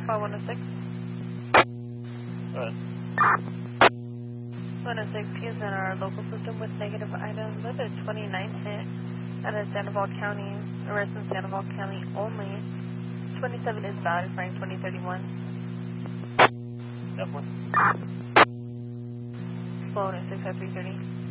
Call 106. Go ahead. 106 is in our local system with negative items with a 29 hit out of Sandoval County. Arrest in Sandoval County only. 27 is valid, Frank 2031. Definitely. 106 at 330.